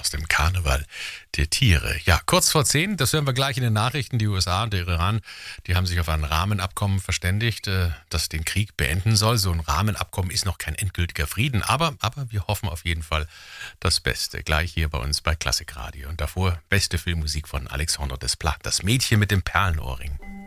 aus dem Karneval der Tiere. Ja, kurz vor 10, das hören wir gleich in den Nachrichten. Die USA und der Iran, die haben sich auf ein Rahmenabkommen verständigt, das den Krieg beenden soll. So ein Rahmenabkommen ist noch kein endgültiger Frieden, aber wir hoffen auf jeden Fall das Beste. Gleich hier bei uns bei Klassikradio. Und davor beste Filmmusik von Alexandre Desplat, das Mädchen mit dem Perlenohrring.